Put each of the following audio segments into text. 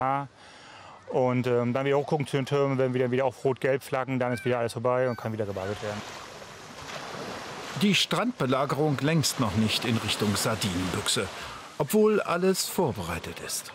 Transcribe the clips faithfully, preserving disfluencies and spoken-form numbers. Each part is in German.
Und ähm, dann wieder hochgucken zu den Türmen, wenn wir dann wieder auf Rot-Gelb flaggen, dann ist wieder alles vorbei und kann wieder gebadet werden. Die Strandbelagerung längst noch nicht in Richtung Sardinenbüchse, obwohl alles vorbereitet ist.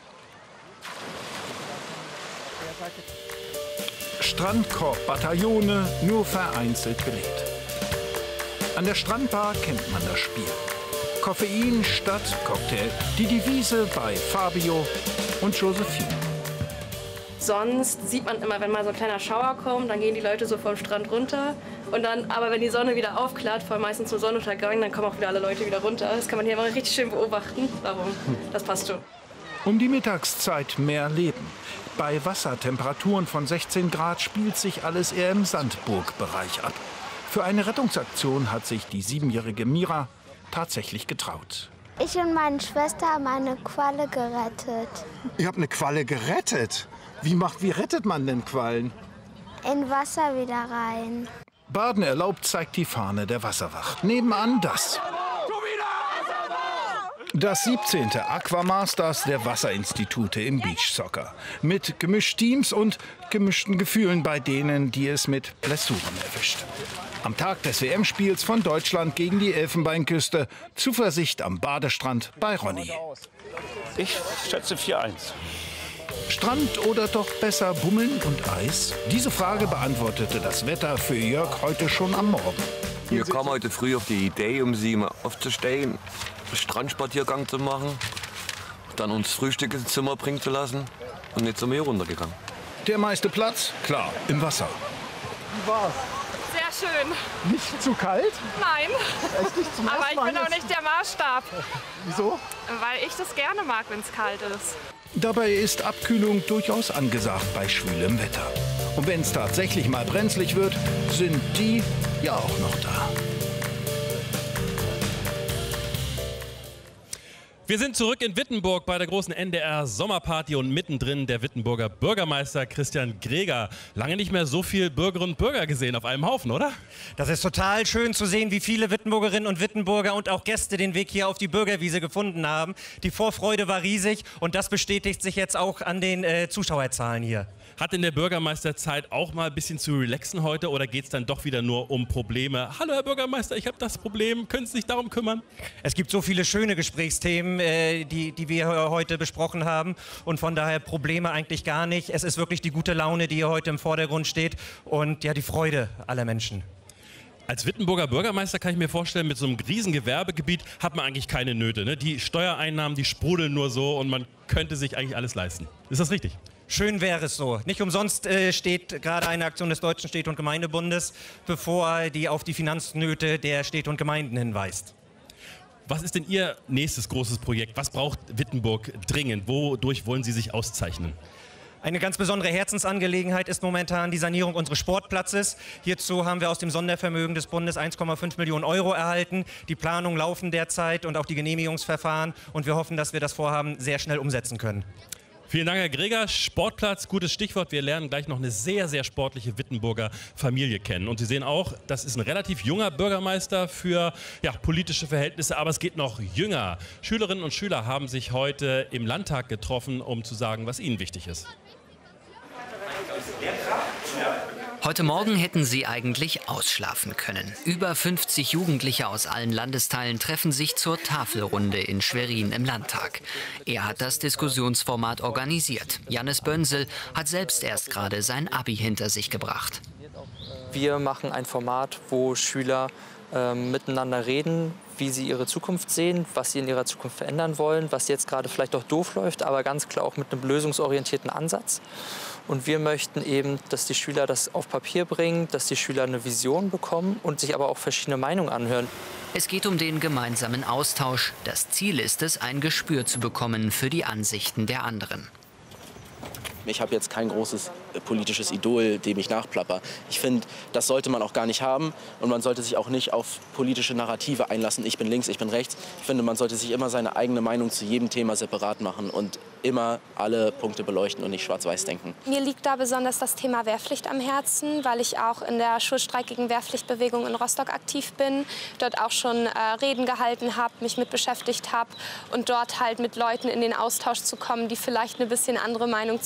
Strandkorb-Bataillone nur vereinzelt belegt. An der Strandbar kennt man das Spiel. Koffein statt Cocktail. Die Devise bei Fabio und Josephine. Sonst sieht man immer, wenn mal so ein kleiner Schauer kommt, dann gehen die Leute so vom Strand runter. Und dann, aber wenn die Sonne wieder aufklart, vor allem meistens zum Sonnenuntergang, dann kommen auch wieder alle Leute wieder runter. Das kann man hier immer richtig schön beobachten. Darum, das passt schon. Um die Mittagszeit mehr Leben. Bei Wassertemperaturen von sechzehn Grad spielt sich alles eher im Sandburg-Bereich ab. Für eine Rettungsaktion hat sich die siebenjährige Mira tatsächlich getraut. Ich und meine Schwester haben eine Qualle gerettet. Ihr habt eine Qualle gerettet? Wie, macht, wie rettet man denn Quallen? In Wasser wieder rein. Baden erlaubt zeigt die Fahne der Wasserwacht. Nebenan das. Das siebzehnte Aquamasters der Wasserinstitute im Beachsoccer. Mit Gemischteams und gemischten Gefühlen bei denen, die es mit Blessuren erwischt. Am Tag des W M-Spiels von Deutschland gegen die Elfenbeinküste. Zuversicht am Badestrand bei Ronny. Ich schätze vier eins. Strand oder doch besser Bummeln und Eis? Diese Frage beantwortete das Wetter für Jörg heute schon am Morgen. Wir kamen heute früh auf die Idee, um sieben aufzustehen, einen Strandspaziergang zu machen, dann uns Frühstück ins Zimmer bringen zu lassen und jetzt sind wir hier runtergegangen. Der meiste Platz? Klar, im Wasser. Wie war's? Sehr schön. Nicht zu kalt? Nein. Echt nicht zum Aber ich bin auch jetzt? nicht der Maßstab. Wieso? Weil ich das gerne mag, wenn es kalt ist. Dabei ist Abkühlung durchaus angesagt bei schwülem Wetter. Und wenn es tatsächlich mal brenzlig wird, sind die ja auch noch da. Wir sind zurück in Wittenburg bei der großen N D R-Sommerparty und mittendrin der Wittenburger Bürgermeister Christian Greger. Lange nicht mehr so viel Bürgerinnen und Bürger gesehen auf einem Haufen, oder? Das ist total schön zu sehen, wie viele Wittenburgerinnen und Wittenburger und auch Gäste den Weg hier auf die Bürgerwiese gefunden haben. Die Vorfreude war riesig und das bestätigt sich jetzt auch an den äh, Zuschauerzahlen hier. Hat denn der Bürgermeister Zeit, auch mal ein bisschen zu relaxen heute, oder geht es dann doch wieder nur um Probleme? Hallo Herr Bürgermeister, ich habe das Problem, können Sie sich darum kümmern? Es gibt so viele schöne Gesprächsthemen, äh, die, die wir heute besprochen haben, und von daher Probleme eigentlich gar nicht. Es ist wirklich die gute Laune, die hier heute im Vordergrund steht, und ja, die Freude aller Menschen. Als Wittenburger Bürgermeister kann ich mir vorstellen, mit so einem riesen Gewerbegebiet hat man eigentlich keine Nöte, ne? Die Steuereinnahmen, die sprudeln nur so und man könnte sich eigentlich alles leisten. Ist das richtig? Schön wäre es so. Nicht umsonst äh, steht gerade eine Aktion des Deutschen Städte- und Gemeindebundes bevor, die auf die Finanznöte der Städte und Gemeinden hinweist. Was ist denn Ihr nächstes großes Projekt? Was braucht Wittenburg dringend? Wodurch wollen Sie sich auszeichnen? Eine ganz besondere Herzensangelegenheit ist momentan die Sanierung unseres Sportplatzes. Hierzu haben wir aus dem Sondervermögen des Bundes eins Komma fünf Millionen Euro erhalten. Die Planungen laufen derzeit und auch die Genehmigungsverfahren. Und wir hoffen, dass wir das Vorhaben sehr schnell umsetzen können. Vielen Dank, Herr Greger. Sportplatz, gutes Stichwort. Wir lernen gleich noch eine sehr, sehr sportliche Wittenburger Familie kennen. Und Sie sehen auch, das ist ein relativ junger Bürgermeister für ja, politische Verhältnisse, aber es geht noch jünger. Schülerinnen und Schüler haben sich heute im Landtag getroffen, um zu sagen, was ihnen wichtig ist. Heute Morgen hätten sie eigentlich ausschlafen können. Über fünfzig Jugendliche aus allen Landesteilen treffen sich zur Tafelrunde in Schwerin im Landtag. Er hat das Diskussionsformat organisiert. Jannis Bönsel hat selbst erst gerade sein Abi hinter sich gebracht. Wir machen ein Format, wo Schüler äh, miteinander reden, wie sie ihre Zukunft sehen, was sie in ihrer Zukunft verändern wollen, was jetzt gerade vielleicht auch doof läuft, aber ganz klar auch mit einem lösungsorientierten Ansatz. Und wir möchten eben, dass die Schüler das auf Papier bringen, dass die Schüler eine Vision bekommen und sich aber auch verschiedene Meinungen anhören. Es geht um den gemeinsamen Austausch. Das Ziel ist es, ein Gespür zu bekommen für die Ansichten der anderen. ich habe jetzt kein großes äh, politisches Idol, dem ich nachplapper. Ich finde, das sollte man auch gar nicht haben und man sollte sich auch nicht auf politische Narrative einlassen. Ich bin links, ich bin rechts. Ich finde, man sollte sich immer seine eigene Meinung zu jedem Thema separat machen und immer alle Punkte beleuchten und nicht schwarz-weiß denken. Mir liegt da besonders das Thema Wehrpflicht am Herzen, weil ich auch in der Schulstreik gegen Wehrpflichtbewegung in Rostock aktiv bin, dort auch schon äh, Reden gehalten habe, mich mit beschäftigt habe und dort halt mit Leuten in den Austausch zu kommen, die vielleicht eine bisschen andere Meinung